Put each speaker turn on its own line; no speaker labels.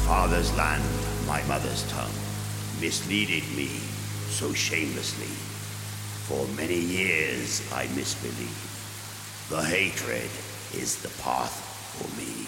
father's land, my mother's tongue, misleaded me so shamelessly. For many years I misbelieved. The hatred is the path for me.